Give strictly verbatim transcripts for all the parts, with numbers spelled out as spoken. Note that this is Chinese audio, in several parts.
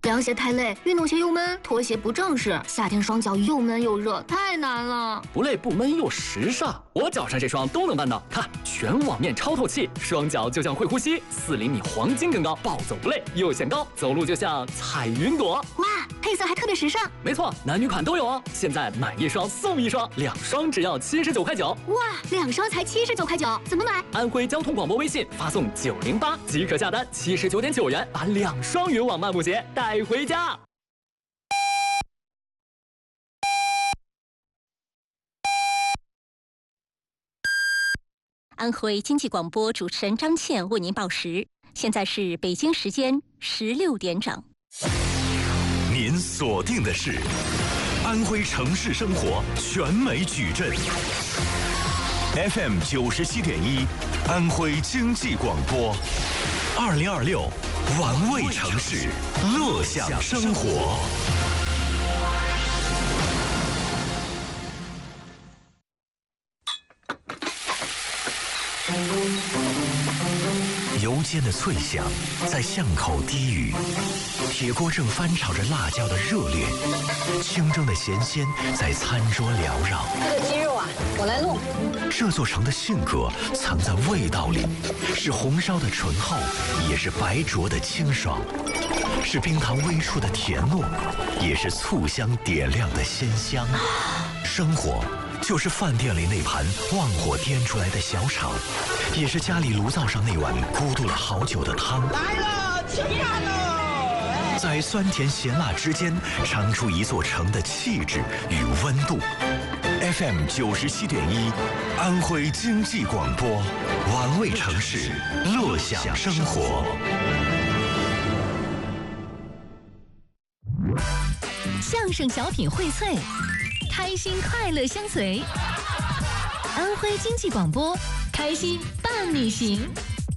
凉鞋太累，运动鞋又闷，拖鞋不正式，夏天双脚又闷又热，太难了。 不累不闷又时尚，我脚上这双都能办到。看，全网面超透气，双脚就像会呼吸，四厘米黄金更高，暴走不累又显高，走路就像踩云朵。 哇，配色还特别时尚。 没错，男女款都有哦。现在买一双送一双，两双只要七十九块九。 哇，两双才七十九块九，怎么买？ 安徽交通广播微信发送九零八即可下单，七十九点九元把两双云网漫步鞋带回家。 安徽经济广播主持人张倩为您报时，现在是北京时间十六点整。 您锁定的是安徽城市生活全美矩阵 F M 九十七点一，安徽经济广播，二零二六玩味城市，乐享生活。油煎的脆响在巷口低语，铁锅正翻炒着辣椒的热烈，清蒸的咸鲜在餐桌缭绕。 这个鸡肉啊，我来弄。 这座城的性格藏在味道里，是红烧的醇厚，也是白灼的清爽，是冰糖微出的甜糯，也是醋香点亮的鲜香。生活就是饭店里那盘旺火颠出来的小炒，也是家里炉灶上那碗咕嘟了好久的汤。 来了，起饭喽！ 在酸甜咸辣之间，尝出一座城的气质与温度。F M 九十七点一，安徽经济广播，玩味城市，乐享生活。 相声小品荟萃，开心快乐相随。安徽经济广播，开心伴你行。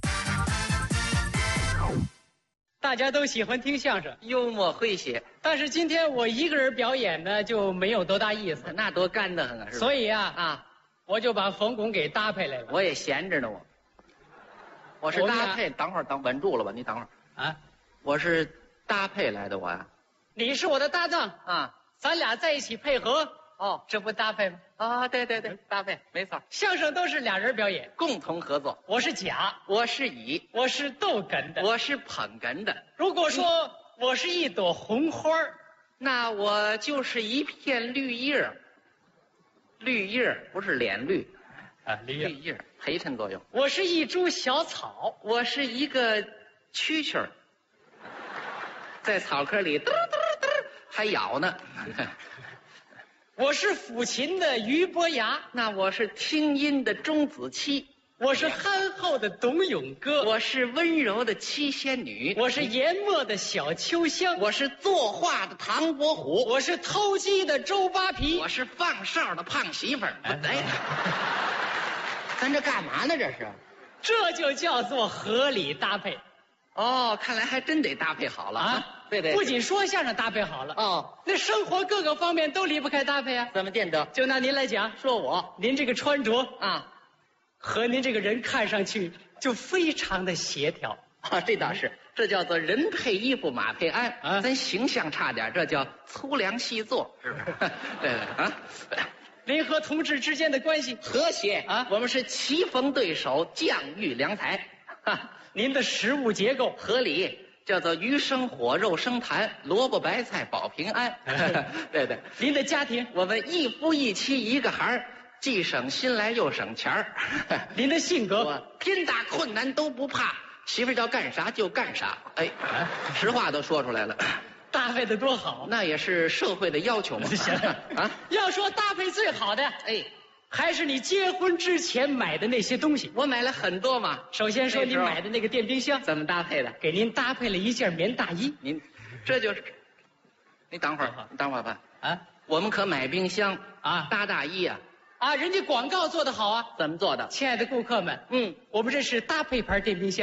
大家都喜欢听相声， 幽默诙谐， 但是今天我一个人表演呢，就没有多大意思， 那多干得很啊！是吧？ 所以啊啊， 我就把冯巩给搭配来了。 我也闲着呢，我。我是我们俩搭配，等会儿等稳住了吧？你等会儿啊， 我是搭配来的，我呀。 你是我的搭档啊， 咱俩在一起配合， 哦， 这不搭配吗？ 啊，对对对，搭配没错， 相声都是俩人表演， 共同合作。 我是甲， 我是乙， 我是逗哏的， 我是捧哏的。 如果说我是一朵红花儿， 那我就是一片绿叶儿。绿叶儿不是脸绿啊，绿叶绿叶儿陪衬作用。 我是一株小草， 我是一个蛐蛐儿，在草坑里嘚嘚嘚还咬呢。 我是抚琴的俞伯牙， 那我是听音的钟子期， 我是憨厚的董永哥， 我是温柔的七仙女， 我是研墨的小秋香， 我是作画的唐伯虎， 我是偷鸡的周扒皮， 我是放哨的胖媳妇儿。哎，咱这干嘛呢？这是， 这就叫做合理搭配。 哦，看来还真得搭配好了啊！对对， 不仅说相声搭配好了哦， 那生活各个方面都离不开搭配啊。 怎么见得？ 就拿您来讲， 说我， 您这个穿着啊， 和您这个人看上去就非常的协调啊。这倒是，这叫做人配衣服马配鞍啊。咱形象差点，这叫粗粮细作，是不是？对对啊。 您和同志之间的关系和谐啊， 我们是棋逢对手，将遇良才。哈， 您的食物结构合理，叫做鱼生火，肉生痰，萝卜白菜保平安。对对， 您的家庭， 我们一夫一妻一个孩儿，既省心来又省钱儿。 您的性格， 我天大困难都不怕，媳妇儿叫干啥就干啥。哎，实话都说出来了。 搭配的多好， 那也是社会的要求嘛。 行啊，要说搭配最好的， 哎， 还是你结婚之前买的那些东西。 我买了很多嘛。 首先说您买的那个电冰箱， 怎么搭配的？ 给您搭配了一件棉大衣。 您，这就是，你等会儿，你等会儿吧。 啊， 我们可买冰箱啊， 搭大衣啊。 啊，人家广告做得好啊。 怎么做的？ 亲爱的顾客们， 嗯， 我们这是搭配牌电冰箱。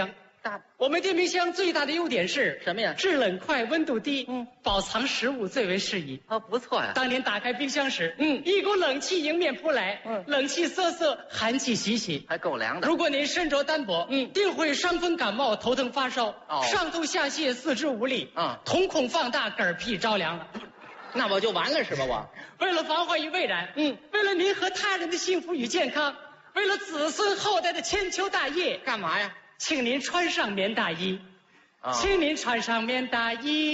大， 我们电冰箱最大的优点是什么呀？ 制冷快，温度低，嗯，保藏食物最为适宜。 哦，不错呀。 当您打开冰箱时，嗯，一股冷气迎面扑来，嗯，冷气瑟瑟，寒气袭袭， 还够凉的。 如果您身着单薄，嗯，定会伤风感冒、头疼发烧， 哦， 上吐下泻、四肢无力， 嗯， 瞳孔放大、嗝屁着凉了。 那我就完了是吧？我为了防患于未然，嗯，为了您和他人的幸福与健康，为了子孙后代的千秋大业， 干嘛呀？ 请您穿上棉大衣，哦，请您穿上棉大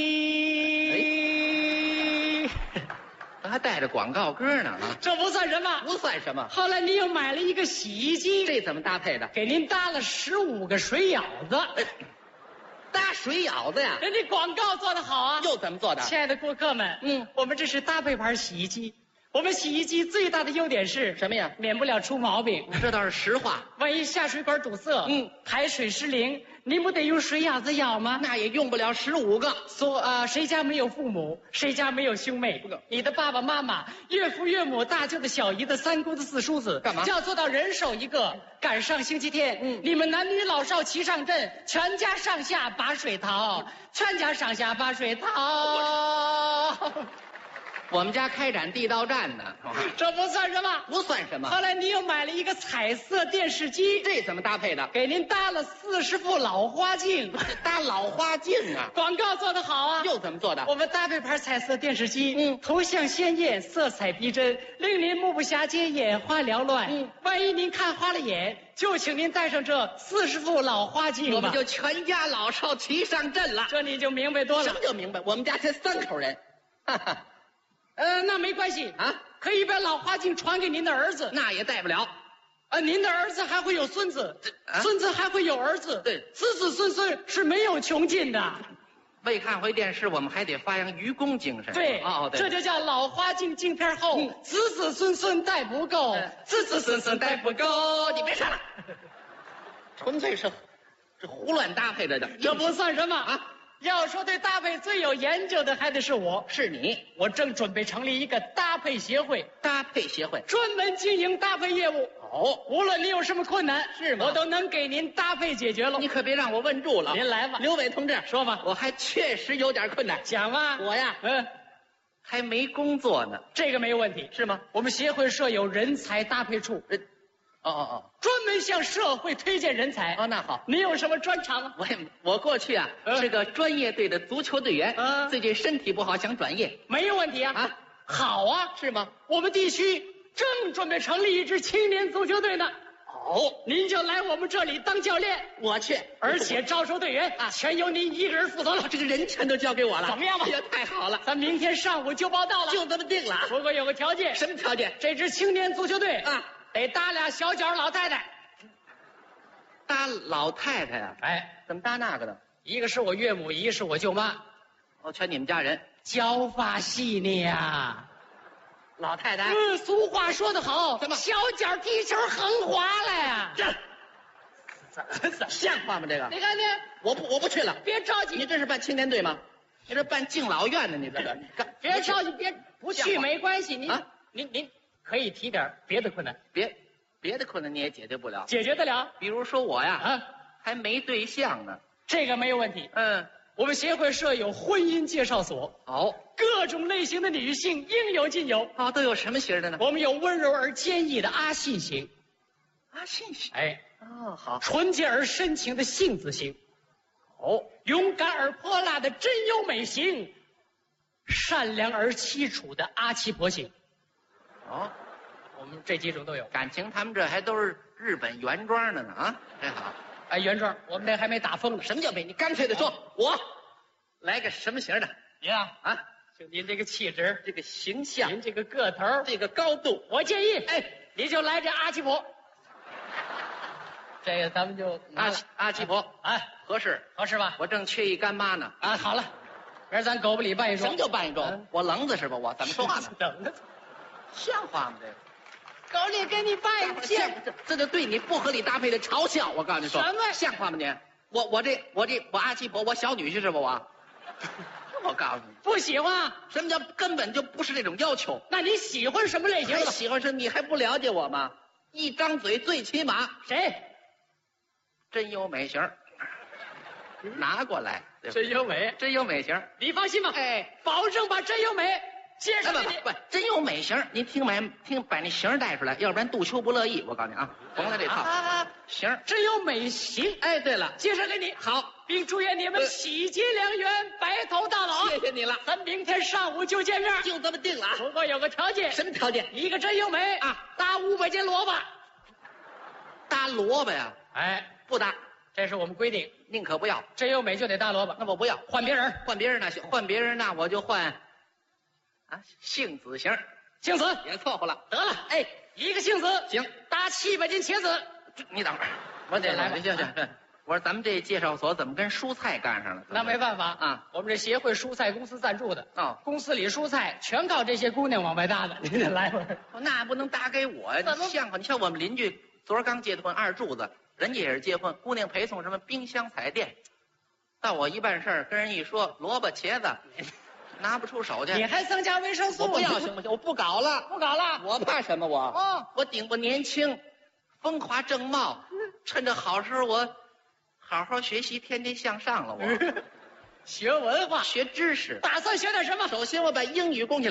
衣。 哎，还带着广告歌呢啊！ 这不算什么， 不算什么。 后来您又买了一个洗衣机， 这怎么搭配的？ 给您搭了十五个水舀子。哎， 搭水舀子呀？ 人家广告做得好啊！ 又怎么做的？ 亲爱的顾客们，嗯，我们这是搭配牌洗衣机。我们洗衣机最大的优点是什么呀？ 免不了出毛病， 这倒是实话。 万一下水管堵塞，嗯，排水失灵，您不得用水舀子舀吗？ 那也用不了十五个。 说啊、呃，谁家没有父母？谁家没有兄妹？你的爸爸妈妈、岳父岳母、大舅子、小姨子、三姑子、四叔子， 干嘛？ 要做到人手一个。赶上星期天，嗯，你们男女老少齐上阵，全家上下把水淘，全家上下把水淘。 我们家开展地道战呢， 这不算什么， 不算什么。 后来你又买了一个彩色电视机， 这怎么搭配的？ 给您搭了四十副老花镜， 搭老花镜啊！ 广告做得好啊！ 又怎么做的？ 我们搭配牌彩色电视机，嗯，图像鲜艳，色彩逼真，令您目不暇接，眼花缭乱。嗯，万一您看花了眼，就请您带上这四十副老花镜吧， 我们就全家老少齐上阵了。 这你就明白多了。 什么叫明白？我们家才三口人，哈哈。 呃，那没关系啊，可以把老花镜传给您的儿子， 那也带不了。 啊，您的儿子还会有孙子，啊、孙子还会有儿子， 对， 子子孙孙是没有穷尽的。 为看回电视，我们还得发扬愚公精神。 对， 哦，对， 这就叫老花镜镜片厚，嗯、子子孙孙带不够，嗯、子子孙孙带不够。 你别唱了，纯粹是这胡乱搭配着的， 这不算什么啊。要说对搭配最有研究的，还得是我， 是你。 我正准备成立一个搭配协会， 搭配协会专门经营搭配业务。 哦， 无论你有什么困难， 是吗？ 我都能给您搭配解决了。 你可别让我问住了。 您来吧， 刘伟同志， 说吧。 我还确实有点困难。 讲吧。 我呀，嗯，还没工作呢。 这个没有问题， 是吗？ 我们协会设有人才搭配处。 人哦哦哦， 专门向社会推荐人才。 哦，那好， 你有什么专长啊？ 我我过去啊、嗯、是个专业队的足球队员， 嗯， 最近身体不好，想转业。 没有问题啊。 啊， 好啊， 是吗？ 我们地区正准备成立一支青年足球队呢。 哦， 您就来我们这里当教练。 我去， 而且招收队员啊，全由您一个人负责了。 这个人全都交给我了， 怎么样吧？ 也太好了， 咱明天上午就报到了， 就这么定了。 不过有个条件。 什么条件？ 这支青年足球队啊， 得搭俩小脚老太太。 搭老太太呀、 啊？哎， 怎么搭那个呢？ 一个是我岳母，一个是我舅妈。 哦，全你们家人。 教发细腻呀， 老太太。 嗯，俗话说得好， 什么？ 小脚踢球横滑了呀。 这，怎怎像话吗？这个。 你看见？ 我不，我不去了。 别着急。 你这是办青年队吗？你这办敬老院呢？你这个。 别着急，别不去没关系。您、啊、您您可以提点别的困难。 别。别的困难你也解决不了， 解决得了。 比如说我呀， 啊， 还没对象呢， 这个没有问题。 嗯， 我们协会设有婚姻介绍所， 哦， 各种类型的女性应有尽有。 哦，都有什么型的呢？ 我们有温柔而坚毅的阿信型， 阿信型， 哎， 哦，好， 纯洁而深情的杏子型，哦，勇敢而泼辣的真优美型，善良而凄楚的阿奇婆型， 哦。 我们这几种都有。 感情他们这还都是日本原装的呢啊，真好。 哎，原装，我们这还没打封呢。 什么叫没？你干脆的说，啊、我来个什么型的？ 您啊啊，就您这个气质， 这个形象， 您这个个头， 这个高度， 我建议， 哎， 你就来这阿奇婆。这个咱们就阿阿奇婆， 哎， 合适合适吧？ 我正缺一干妈呢。 啊，好了，明儿咱狗不理办一桩。 什么叫办一桩？嗯、我愣子是吧？我怎么说话呢？ 等着， 像话吗？这个。 狗里给你办一件， 这这就对你不合理搭配的嘲笑。我告诉你说， 什么像话吗你？我我这我这我阿七婆，我小女婿是吧？我，我告诉你， 不喜欢。 什么叫根本就不是这种要求？ 那你喜欢什么类型的？ 喜欢什么？你还不了解我吗？一张嘴最起码谁？ 真优美型。 拿过来。 真优美， 真优美型， 你放心吧， 哎， 保证把真优美介绍给你。 不不，真优美型，您听买听把那型带出来，要不然杜秋不乐意。我告诉你啊，甭来这套啊， 型， 真优美型。 哎，对了， 介绍给你， 好， 并祝愿你们喜结良缘，白头到老。 谢谢你了， 咱明天上午就见面， 就这么定了啊。 不过有个条件， 什么条件？ 一个真优美啊， 搭五百斤萝卜。 搭萝卜呀？ 哎， 不搭。 这是我们规定， 宁可不要， 真优美就得搭萝卜。 那我不要， 换别人， 换别人那行，换别人那我就换，啊，杏子型， 杏子也凑合了。 得了， 哎， 一个杏子行， 搭七百斤茄子。 你等会儿，我得来，行行。我说咱们这介绍所怎么跟蔬菜干上了？ 那没办法啊， 我们这协会蔬菜公司赞助的哦， 公司里蔬菜全靠这些姑娘往外搭的。您得来会儿， 那不能搭给我呀，你像话？你像我们邻居昨儿刚结的婚，二柱子。人家也是结婚，姑娘陪送什么冰箱彩电，到我一办事儿跟人一说萝卜茄子，拿不出手去。 你还增加维生素？ 我不要行不行？我不搞了， 不搞了。 我怕什么？我哦， 我顶不年轻，风华正茂，趁着好时候我好好学习，天天向上了。我学文化， 学知识， 打算学点什么？ 首先我把英语供起来。